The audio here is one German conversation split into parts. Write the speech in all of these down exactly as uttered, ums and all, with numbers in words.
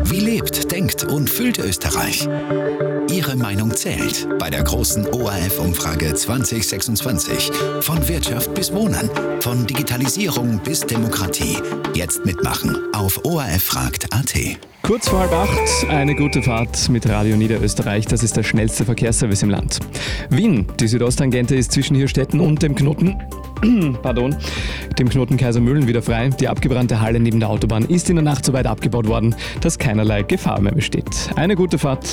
Wie lebt, denkt und fühlt Österreich? Ihre Meinung zählt bei der großen O R F-Umfrage zwanzig sechsundzwanzig. Von Wirtschaft bis Wohnen, von Digitalisierung bis Demokratie. Jetzt mitmachen auf O R F fragt punkt a t. Kurz vor halb acht, eine gute Fahrt mit Radio Niederösterreich. Das ist der schnellste Verkehrsservice im Land. Wien, die Südosttangente ist zwischen Hirstetten und dem Knoten, pardon, dem Knoten Kaisermühlen wieder frei. Die abgebrannte Halle neben der Autobahn ist in der Nacht so weit abgebaut worden, dass keinerlei Gefahr mehr besteht. Eine gute Fahrt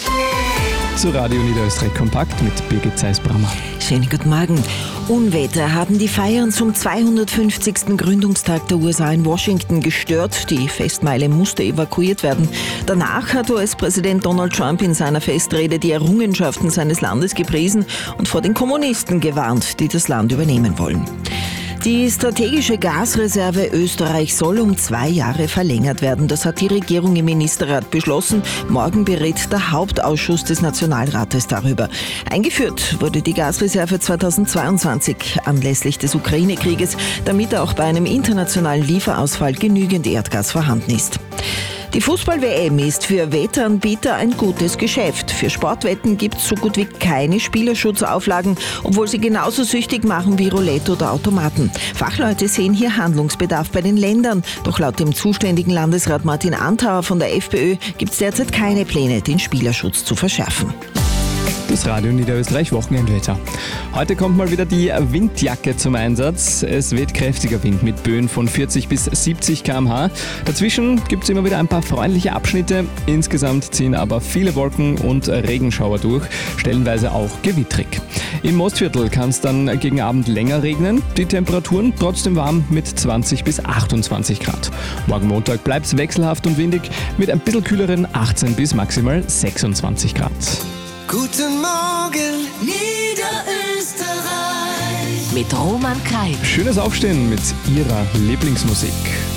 zu Radio Niederösterreich Kompakt mit Birgit Zeiss-Brammer. Schönen guten Morgen. Unwetter haben die Feiern zum zweihundertfünfzigsten Gründungstag der U S A in Washington gestört. Die Festmeile musste evakuiert werden. Danach hat U S-Präsident Donald Trump in seiner Festrede die Errungenschaften seines Landes gepriesen und vor den Kommunisten gewarnt, die das Land übernehmen wollen. Die strategische Gasreserve Österreich soll um zwei Jahre verlängert werden. Das hat die Regierung im Ministerrat beschlossen. Morgen berät der Hauptausschuss des Nationalrates darüber. Eingeführt wurde die Gasreserve zweitausendzweiundzwanzig anlässlich des Ukraine-Krieges, damit auch bei einem internationalen Lieferausfall genügend Erdgas vorhanden ist. Die Fußball-W M ist für Wettanbieter ein gutes Geschäft. Für Sportwetten gibt es so gut wie keine Spielerschutzauflagen, obwohl sie genauso süchtig machen wie Roulette oder Automaten. Fachleute sehen hier Handlungsbedarf bei den Ländern. Doch laut dem zuständigen Landesrat Martin Antauer von der FPÖ gibt es derzeit keine Pläne, den Spielerschutz zu verschärfen. Das Radio Niederösterreich Wochenendwetter. Heute kommt mal wieder die Windjacke zum Einsatz. Es weht kräftiger Wind mit Böen von vierzig bis siebzig Kilometer pro Stunde. Dazwischen gibt es immer wieder ein paar freundliche Abschnitte. Insgesamt ziehen aber viele Wolken und Regenschauer durch, stellenweise auch gewittrig. Im Mostviertel kann es dann gegen Abend länger regnen. Die Temperaturen trotzdem warm mit zwanzig bis achtundzwanzig Grad. Morgen Montag bleibt es wechselhaft und windig mit ein bisschen kühleren achtzehn bis maximal sechsundzwanzig Grad. Guten Morgen, Niederösterreich. Mit Roman Kreib. Schönes Aufstehen mit Ihrer Lieblingsmusik.